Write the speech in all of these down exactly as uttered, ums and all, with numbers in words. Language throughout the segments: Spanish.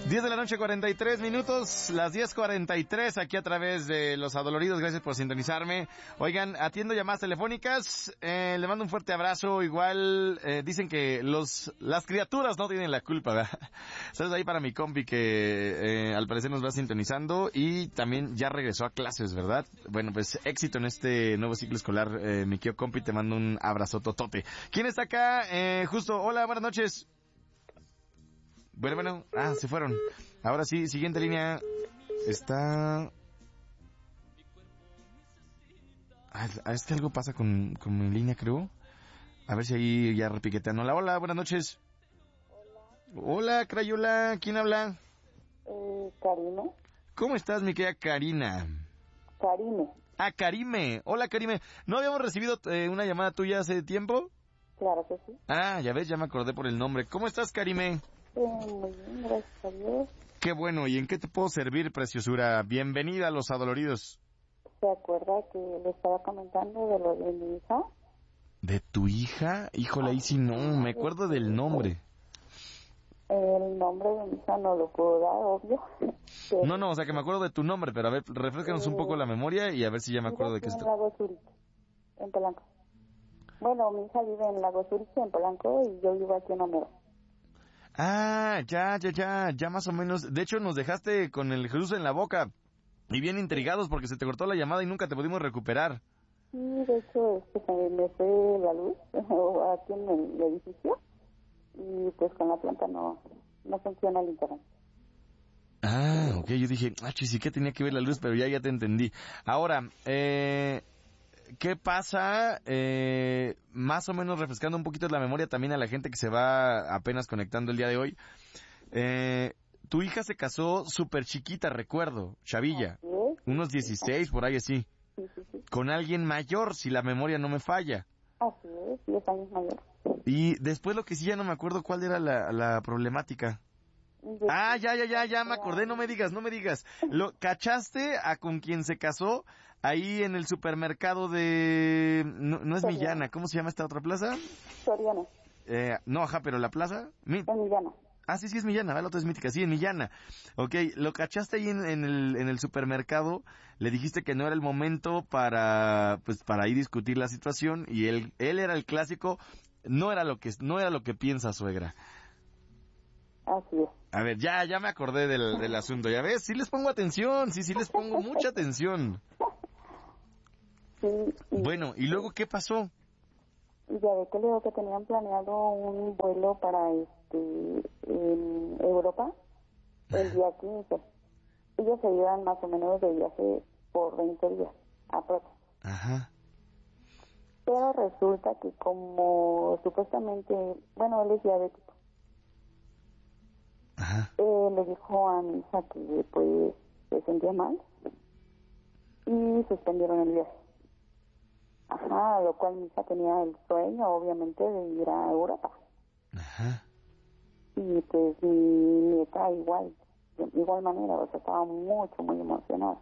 diez de la noche, cuarenta y tres minutos, las diez cuarenta y tres aquí a través de Los Adoloridos. Gracias por sintonizarme. Oigan, atiendo llamadas telefónicas, eh, le mando un fuerte abrazo. Igual eh, dicen que los las criaturas no tienen la culpa, ¿verdad? Saludos ahí para mi compi que eh, al parecer nos va sintonizando y también ya regresó a clases, ¿verdad? Bueno, pues éxito en este nuevo ciclo escolar, eh, mi querido compi, te mando un abrazo totote. ¿Quién está acá? Eh, justo, hola, buenas noches. Bueno, bueno, ah, se fueron. Ahora sí, siguiente línea. Está... Ah, es que algo pasa con, con mi línea, creo. A ver si ahí ya repiquetean. Hola, hola, buenas noches. Hola. Hola, Crayola, ¿quién habla? Eh, Karime. ¿Cómo estás, mi querida Karina? Karime. Ah, Karime. Hola, Karime. ¿No habíamos recibido eh, una llamada tuya hace tiempo? Claro que sí. Ah, ya ves, ya me acordé por el nombre. ¿Cómo estás, Karime? Eh, muy bien, gracias a Dios. Qué bueno, ¿y en qué te puedo servir, preciosura? Bienvenida a Los Adoloridos. ¿Se acuerda que le estaba comentando de lo de mi hija? ¿De tu hija? Híjole, ahí sí no, me acuerdo del nombre. El nombre de mi hija no lo puedo dar, obvio. Pero, No, no, o sea que me acuerdo de tu nombre, pero a ver, refrescanos un poco la memoria y a ver si ya me acuerdo de qué vive esto. en Lago Zurich, en Polanco. Bueno, mi hija vive en Lago Zurich, en Polanco, y yo vivo aquí en Homero. Ah, ya, ya, ya, ya más o menos. De hecho, nos dejaste con el Jesús en la boca y bien intrigados porque se te cortó la llamada y nunca te pudimos recuperar. Sí, de hecho, este, se me fue la luz aquí en el edificio y pues con la planta no, no funciona el internet. Ah, ok, yo dije, ah, sí que tenía que ver la luz, pero ya, ya te entendí. Ahora, eh... ¿qué pasa? Eh, más o menos refrescando un poquito la memoria también a la gente que se va apenas conectando el día de hoy. Eh, tu hija se casó súper chiquita, recuerdo, chavilla. Así es. Unos dieciséis, por ahí así. Sí, sí, sí. Con alguien mayor, si la memoria no me falla. Así es, diez años mayor. Y después lo que sí ya no me acuerdo cuál era la, la problemática. Yo- Ah, ya, ya, ya, ya me acordé, no me digas, no me digas. Lo cachaste a con quien se casó ahí en el supermercado de... No, no es Soriana. Millana, ¿cómo se llama esta otra plaza? Soriana, Eh, no, ajá, pero la plaza... Mi... en Millana. Ah, sí, sí es Millana, la otra es Mítica, sí, en Millana. Ok, lo cachaste ahí en, en el, en el supermercado, le dijiste que no era el momento para, pues, para ahí discutir la situación y él, él era el clásico, no era lo que, no era lo que piensa suegra. Así es. A ver, ya, ya me acordé del, del asunto, ya ves, sí les pongo atención, sí, sí les pongo mucha atención. Sí, y, Bueno, ¿y luego qué pasó? y ya ve que le digo que tenían planeado un vuelo para este en Europa el día quince. Ellos se iban más o menos de viaje por veinte días, aprox. Ajá. Pero resulta que como supuestamente, bueno, él es diabético, Ajá. eh, le dijo a mi hija que pues se sentía mal y suspendieron el viaje. Ajá, lo cual mi hija tenía el sueño, obviamente, de ir a Europa. Ajá. Y pues mi nieta igual, de igual manera, o sea, estaba mucho, muy emocionada.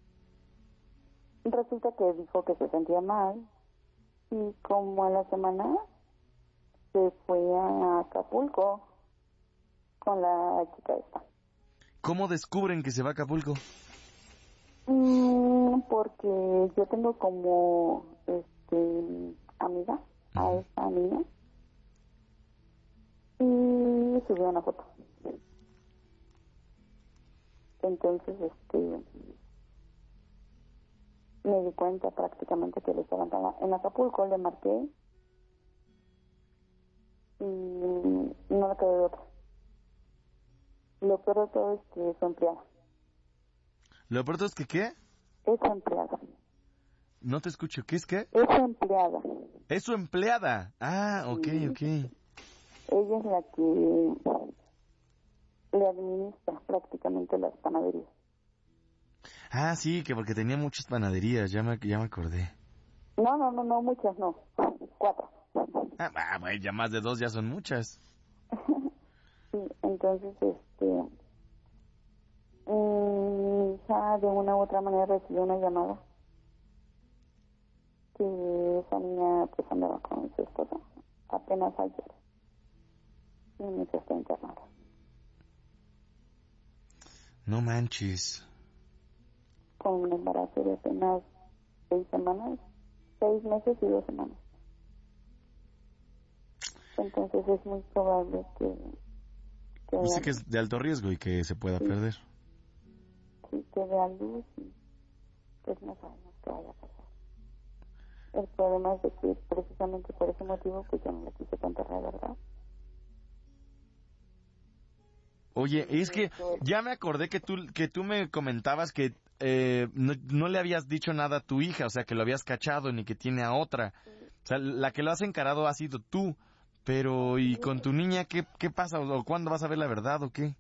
Y resulta que dijo que se sentía mal y como a la semana se fue a Acapulco con la chica esta. ¿Cómo descubren que se va a Acapulco? Mm, porque yo tengo como este amiga a Ujú. esa niña y subió una foto. Entonces, este, me di cuenta prácticamente que le estaban en Acapulco, le marqué y no le quedó de otra. Lo peor de todo es que es su empleada. Lo peor es que, ¿qué? Es su empleada. No te escucho, ¿qué es qué? Es su empleada. Es su empleada. Ah, ok, Sí. ok. Ella es la que le administra prácticamente las panaderías. Ah, sí, que porque tenía muchas panaderías, ya me, ya me acordé. No, no, no, no, muchas no. Cuatro. Ah, bah, bueno, ya más de dos ya son muchas. Sí, entonces, este, mi hija de una u otra manera recibió una llamada que esa niña pues andaba con su esposa apenas ayer y mi hija está internada. No manches. Con un embarazo de apenas seis semanas, seis meses y dos semanas. Entonces es muy probable que... que Dice que es de alto riesgo y que se pueda sí, perder. Sí, que vea luz y pues no sabemos qué vaya a pasar. El problema es de que precisamente por ese motivo pues yo no le quise contar la verdad. Oye, es que ya me acordé que tú que tú me comentabas que eh, no, no le habías dicho nada a tu hija, o sea, que lo habías cachado ni que tiene a otra. O sea, la que lo has encarado ha sido tú. Pero, ¿y con tu niña qué, qué pasa? ¿O cuándo vas a ver la verdad o qué?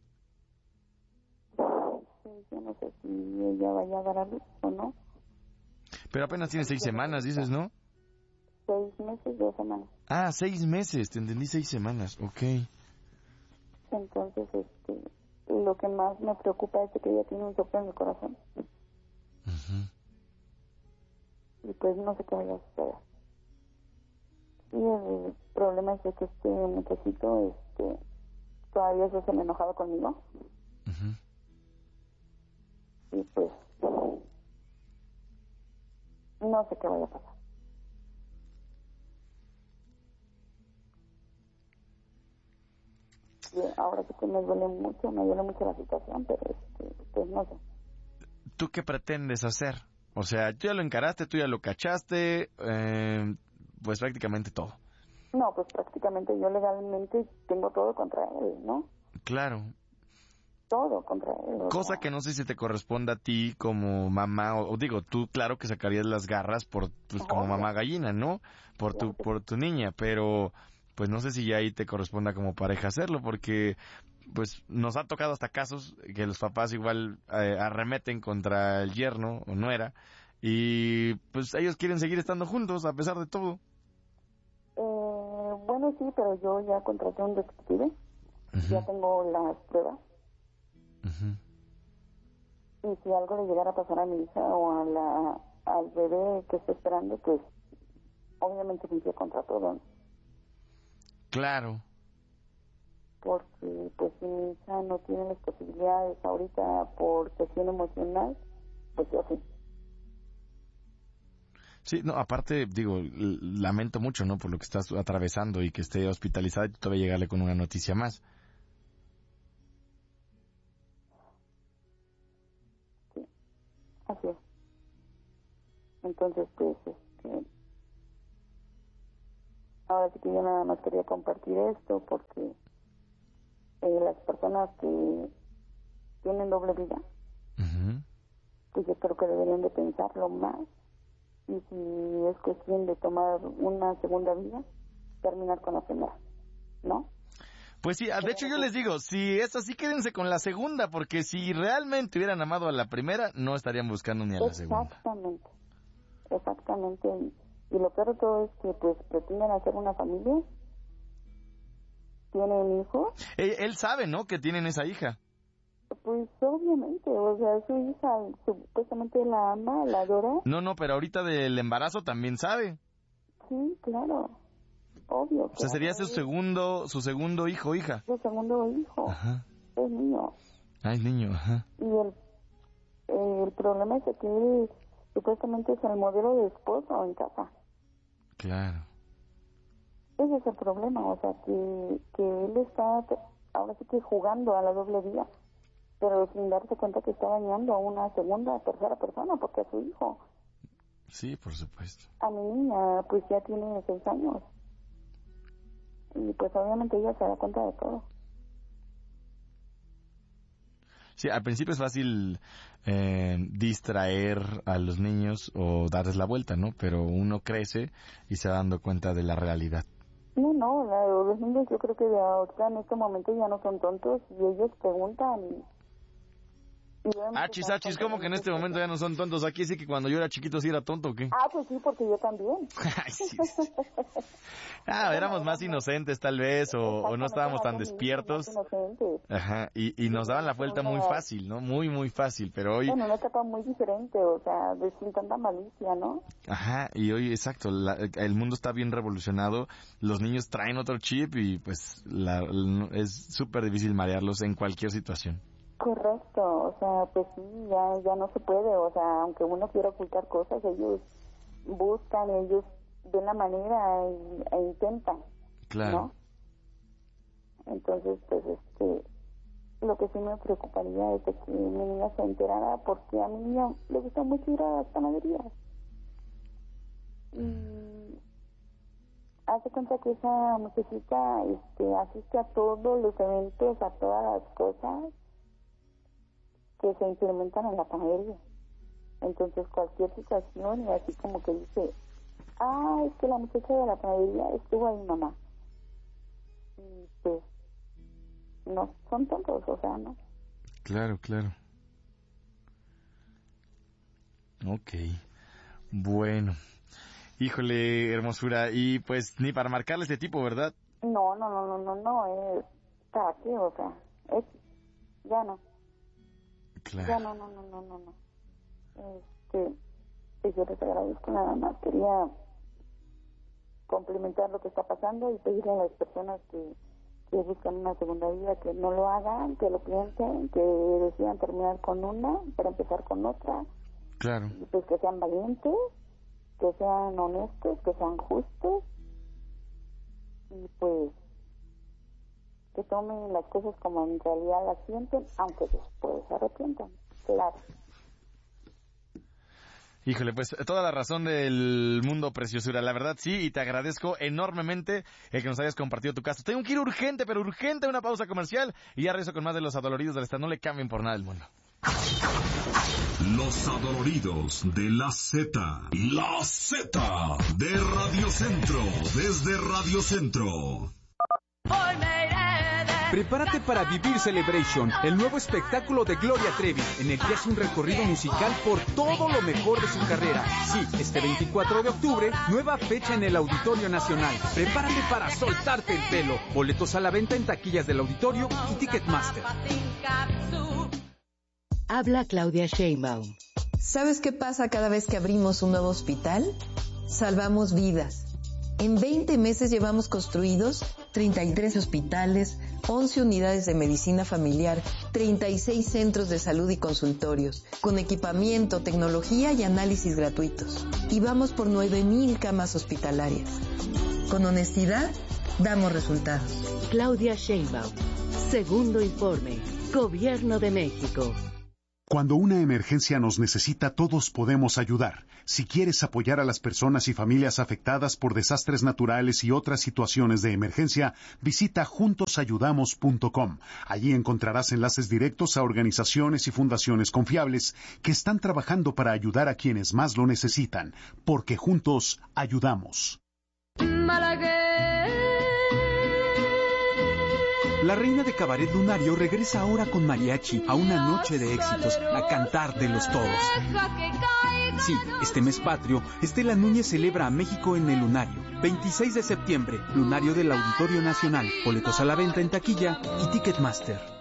Sí, yo no sé si ella vaya a dar a luz o no. Pero apenas tiene seis semanas, dices, ¿no? Seis meses, dos semanas. Ah, seis meses, te entendí seis semanas, ok. Entonces, este, lo que más me preocupa es que ella tiene un soplo en el corazón. Uh-huh. Y pues no sé qué vaya a suceder. Y el problema es de que este muchachito, este, todavía se hace el enojado conmigo. Uh-huh. Y pues, no sé qué vaya a pasar. Y ahora sí que me duele mucho, me duele mucho la situación, pero este, pues no sé. ¿Tú qué pretendes hacer? O sea, tú ya lo encaraste, tú ya lo cachaste, eh, pues prácticamente todo. No, pues prácticamente yo legalmente tengo todo contra él, ¿no? Claro. Todo contra él. Cosa sea. que no sé si te corresponde a ti como mamá, o, o digo, tú claro que sacarías las garras por, pues como Obvio. mamá gallina, ¿no? Por tu, por tu niña, pero pues no sé si ya ahí te corresponda como pareja hacerlo, porque pues nos ha tocado hasta casos que los papás igual eh, arremeten contra el yerno o nuera, y pues ellos quieren seguir estando juntos a pesar de todo. Eh, bueno, sí, pero yo ya contraté a un detective, Uh-huh. ya tengo las pruebas. Uh-huh. Y si algo le llegara a pasar a mi hija o a la, al bebé que está esperando, pues obviamente me iría contra todo. Claro. Porque pues si mi hija no tiene las posibilidades ahorita por cuestión emocional, pues yo sí. Sí, no, aparte, digo, l- lamento mucho, ¿no? Por lo que estás atravesando y que esté hospitalizada y tú todavía llegarle con una noticia más. Sí, así es. Entonces, pues, este, ahora sí que yo nada más quería compartir esto porque eh, las personas que tienen doble vida, Uh-huh. pues yo creo que deberían de pensarlo más. Y si es cuestión de tomar una segunda vida, terminar con la primera, ¿no? Pues sí, de hecho yo les digo, si es así, quédense con la segunda, porque si realmente hubieran amado a la primera, no estarían buscando ni a la segunda. Exactamente, exactamente. Y, y lo peor de todo es que pues pretenden hacer una familia, tienen hijos. Él, él sabe, ¿no? Que tienen esa hija. Pues obviamente, o sea, su hija supuestamente la ama, la adora. No, no, pero ahorita del embarazo también sabe. Sí, claro, obvio. O sea, sería su segundo, su segundo hijo o hija. Su segundo hijo, Ajá. es niño. Ay, niño, ajá. Y el, eh, el problema es de que él supuestamente es el modelo de esposo en casa. Claro. Ese es el problema, o sea, que, que él está ahora sí que jugando a la doble vía, pero sin darse cuenta que está dañando a una segunda, tercera persona, porque a su hijo. Sí, por supuesto. A mi niña, pues ya tiene seis años. Y pues obviamente ella se da cuenta de todo. Sí, al principio es fácil eh, distraer a los niños o darles la vuelta, ¿no? Pero uno crece y se va dando cuenta de la realidad. No, no, la, los niños yo creo que de ahorita en este momento ya no son tontos y ellos preguntan. Y, y Achis, achis, ¿cómo que en este momento ya no son tontos? Aquí sí que cuando yo era chiquito sí era tonto, ¿o qué? Ah, pues sí, porque yo también. Ay, sí, sí. Ah, éramos más inocentes tal vez, o, o no estábamos tan despiertos. Ajá, y, y nos daban la vuelta muy fácil, ¿no? Muy, muy fácil, pero hoy... En una etapa muy diferente, o sea, de sin tanta malicia, ¿no? Ajá, y hoy, exacto, la, el mundo está bien revolucionado, los niños traen otro chip y pues la, es súper difícil marearlos en cualquier situación. Correcto, o sea, pues sí, ya, ya no se puede, o sea, aunque uno quiera ocultar cosas, ellos buscan, ellos ven la manera e, e intentan, claro. ¿no? Entonces, pues, este, lo que sí me preocuparía es de que mi niña se enterara, porque a mi niña le gusta mucho ir a las panaderías. Y hace cuenta que esa muchachita este, asiste a todos los eventos, a todas las cosas que se implementan en la panadería. Entonces cualquier situación, y así como que dice, ah, es que la muchacha de la panadería estuvo ahí, mamá. Y pues no son tontos, o sea, ¿no? Claro, claro. Ok, bueno. Híjole, hermosura, y pues ni para marcarle este tipo, ¿verdad? No, no, no, no, no, no, es para qué, o sea, es, ya no. Claro. Ya no, no, no, no, no, no. Este, pues yo les agradezco nada más, quería complementar lo que está pasando y pedirle a las personas que, que buscan una segunda vida que no lo hagan, que lo piensen, que decidan terminar con una para empezar con otra. Claro. Y pues que sean valientes, que sean honestos, que sean justos y pues que tomen las cosas como en realidad las sienten, aunque después se arrepientan, claro. Híjole, pues toda la razón del mundo, preciosura, la verdad sí, y te agradezco enormemente el que nos hayas compartido tu caso. Tengo que ir urgente, pero urgente a una pausa comercial y ya regreso con más de Los Adoloridos del Estado. No le cambien por nada del mundo. Los Adoloridos de la Z. La Z de Radio Centro, desde Radio Centro. Prepárate para vivir Celebration, el nuevo espectáculo de Gloria Trevi, en el que hace un recorrido musical por todo lo mejor de su carrera. Sí, este veinticuatro de octubre, nueva fecha en el Auditorio Nacional. Prepárate para soltarte el pelo. Boletos a la venta en taquillas del auditorio y Ticketmaster. Habla Claudia Sheinbaum. ¿Sabes qué pasa cada vez que abrimos un nuevo hospital? Salvamos vidas. En veinte meses llevamos construidos treinta y tres hospitales, once unidades de medicina familiar, treinta y seis centros de salud y consultorios, con equipamiento, tecnología y análisis gratuitos. Y vamos por nueve mil camas hospitalarias. Con honestidad, damos resultados. Claudia Sheinbaum. Segundo informe. Gobierno de México. Cuando una emergencia nos necesita, todos podemos ayudar. Si quieres apoyar a las personas y familias afectadas por desastres naturales y otras situaciones de emergencia, visita juntos ayudamos punto com. Allí encontrarás enlaces directos a organizaciones y fundaciones confiables que están trabajando para ayudar a quienes más lo necesitan, porque juntos ayudamos. La reina de cabaret lunario regresa ahora con mariachi a una noche de éxitos, a cantar de los todos. Sí, este mes patrio, Estela Núñez celebra a México en el Lunario. veintiséis de septiembre, Lunario del Auditorio Nacional. Boletos a la venta en taquilla y Ticketmaster.